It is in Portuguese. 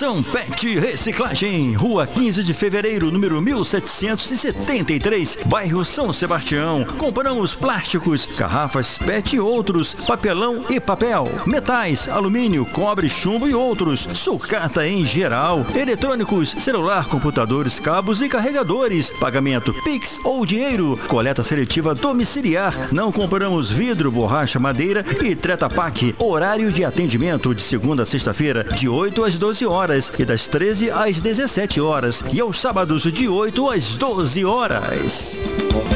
Atenção, Pet Reciclagem, Rua 15 de Fevereiro, número 1773, bairro São Sebastião. Compramos plásticos, garrafas, PET e outros, papelão e papel, metais, alumínio, cobre, chumbo e outros, sucata em geral, eletrônicos, celular, computadores, cabos e carregadores, pagamento Pix ou dinheiro, coleta seletiva domiciliar. Não compramos vidro, borracha, madeira e Treta Pak. Horário de atendimento de segunda a sexta-feira, de 8 às 12 horas e das 13 às 17 horas. E aos sábados, de 8 às 12 horas.